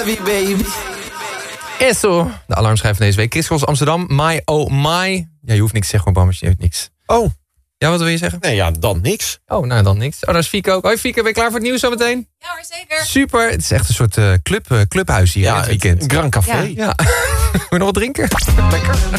heavy, baby. Esso, de alarmschijf van deze week. Chris Cross Amsterdam, My Oh My. Ja, je hoeft niks te zeggen, Bram, je hebt niks. Oh, Ja, wat wil je zeggen? nee, ja, dan niks. Oh, nou dan niks. Oh, daar is Fieke ook. Hoi Fieke, ben je klaar voor het nieuws zometeen? Ja hoor, zeker. Super, het is echt een soort clubhuis hier in het weekend. Grand Café. Ja. Ja, wil je nog wat drinken? Lekker.